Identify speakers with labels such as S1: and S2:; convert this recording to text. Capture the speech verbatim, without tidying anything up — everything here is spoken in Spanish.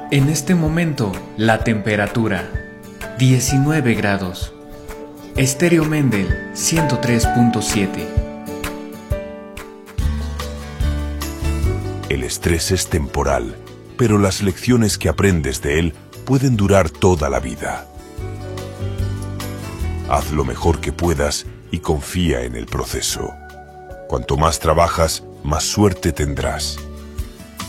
S1: En este momento, la temperatura, diecinueve grados. Estéreo Mendel, ciento tres punto siete.
S2: El estrés es temporal, pero las lecciones que aprendes de él pueden durar toda la vida. Haz lo mejor que puedas y confía en el proceso. Cuanto más trabajas, más suerte tendrás.